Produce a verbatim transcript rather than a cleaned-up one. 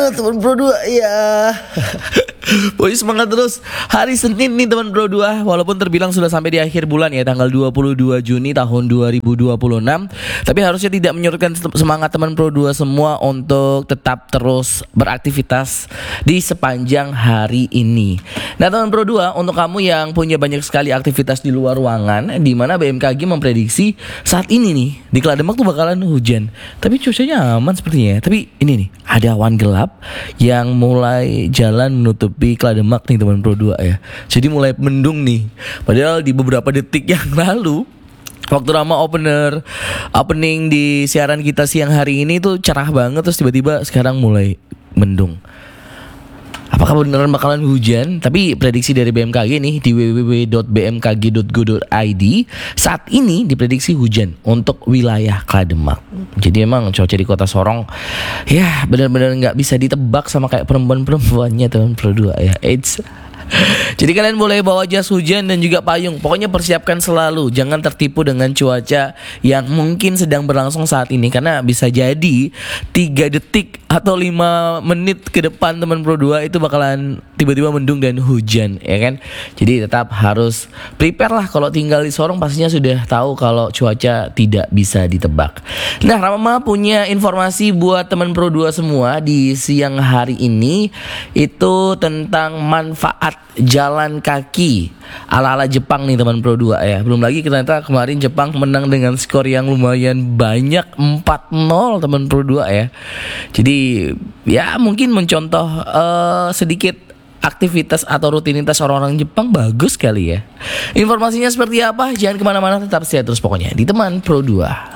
teman Pro dua ya. Pokoknya semangat terus. Hari Senin nih teman Pro dua. Walaupun terbilang sudah sampai di akhir bulan ya, tanggal dua puluh dua Juni tahun dua ribu dua puluh enam, tapi harusnya tidak menyurutkan semangat teman Pro dua semua untuk tetap terus beraktivitas di sepanjang hari ini. Nah teman Pro dua, untuk kamu yang punya banyak sekali aktivitas di luar ruangan, di mana B M K G memprediksi saat ini nih di Klademak tuh bakalan hujan. Tapi cuacanya aman sepertinya. Tapi ini nih, ada awan gelap yang mulai jalan menutupi Klademak nih teman Pro dua ya. Jadi mulai mendung nih. Padahal di beberapa detik yang lalu, waktu Rama opener opening di siaran kita siang hari ini tuh cerah banget, terus tiba-tiba sekarang mulai mendung. Apakah beneran bakalan hujan? Tapi prediksi dari B M K G nih di w w w dot b m k g dot go dot i d, saat ini diprediksi hujan untuk wilayah Klademak. Jadi emang cuaca di kota Sorong ya benar-benar nggak bisa ditebak sama kayak perempuan-perempuannya teman Pro dua ya. It's Jadi kalian boleh bawa jas hujan dan juga payung. Pokoknya persiapkan selalu. Jangan tertipu dengan cuaca yang mungkin sedang berlangsung saat ini, karena bisa jadi tiga detik atau lima menit ke depan teman Pro dua itu bakalan tiba-tiba mendung dan hujan, ya kan? Jadi tetap harus prepare lah. Kalau tinggal di Sorong pastinya sudah tahu kalau cuaca tidak bisa ditebak. Nah, Rama punya informasi buat teman Pro dua semua di siang hari ini, itu tentang manfaat jalan kaki ala-ala Jepang nih teman Pro dua ya. Belum lagi ternyata kemarin Jepang menang dengan skor yang lumayan banyak, empat nol teman Pro dua ya. Jadi ya mungkin mencontoh uh, sedikit aktivitas atau rutinitas orang-orang Jepang bagus kali ya. Informasinya seperti apa? Jangan kemana-mana, tetap setia terus pokoknya di teman Pro dua.